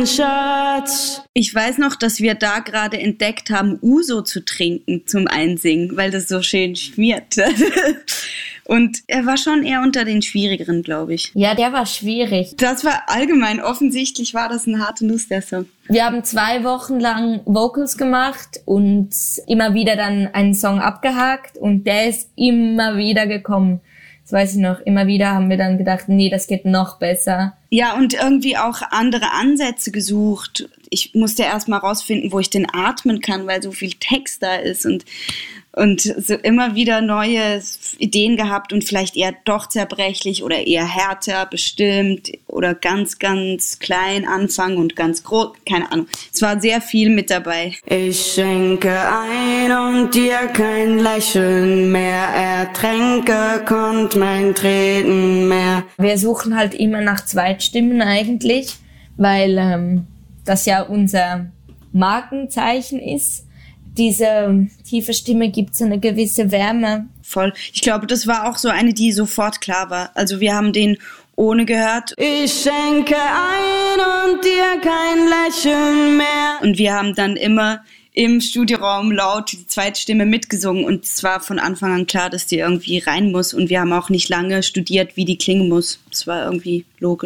Schatz. Ich weiß noch, dass wir da gerade entdeckt haben, Uso zu trinken zum Einsingen, weil das so schön schmiert. Und er war schon eher unter den Schwierigeren, glaube ich. Ja, der war schwierig. Das war allgemein, offensichtlich war das eine harte Nuss, der Song. Wir haben 2 Wochen lang Vocals gemacht und immer wieder dann einen Song abgehakt und der ist immer wieder gekommen. Das weiß ich noch. Immer wieder haben wir dann gedacht, nee, das geht noch besser. Ja, und irgendwie auch andere Ansätze gesucht. Ich musste erst mal rausfinden, wo ich denn atmen kann, weil so viel Text da ist und so immer wieder neue Ideen gehabt und vielleicht eher doch zerbrechlich oder eher härter bestimmt oder ganz, ganz klein anfangen und ganz groß, keine Ahnung. Es war sehr viel mit dabei. Ich schenke ein und dir kein Lächeln mehr, ertränke konnt mein Treten mehr. Wir suchen halt immer nach Zweitstimmen eigentlich, weil das ja unser Markenzeichen ist. Diese tiefe Stimme gibt so eine gewisse Wärme. Voll. Ich glaube, das war auch so eine, die sofort klar war. Also wir haben den ohne gehört. Ich schenke ein und dir kein Lächeln mehr. Und wir haben dann immer im Studioraum laut die Zweitstimme mitgesungen. Und es war von Anfang an klar, dass die irgendwie rein muss. Und wir haben auch nicht lange studiert, wie die klingen muss. Es war irgendwie logisch.